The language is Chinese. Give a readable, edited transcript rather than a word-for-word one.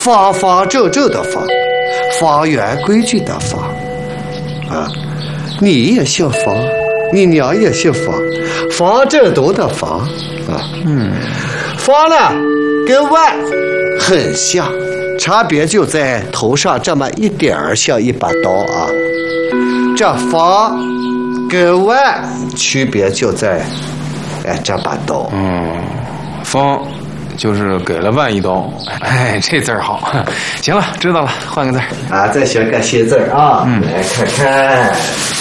方方正正的方，方圆规矩的方。啊，你也姓方，你娘也姓方，方正东的方。啊，方呢跟万很像，差别就在头上这么一点儿像一把刀啊。这方跟万区别就在这把刀。 方就是给了万一刀。哎，这字儿好。行了，知道了，换个字儿啊，再学个新字儿啊。来看看。